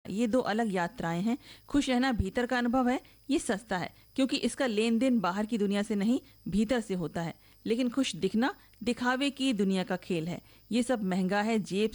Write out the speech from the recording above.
ये दो अलग यात्राएं हैं। खुश रहना भीतर का अनुभव है, ये सस्ता है क्योंकि इसका लेन देन बाहर की दुनिया से नहीं भीतर से होता है। लेकिन खुश दिखना दिखावे की दुनिया का खेल है, ये सब महंगा है, जेब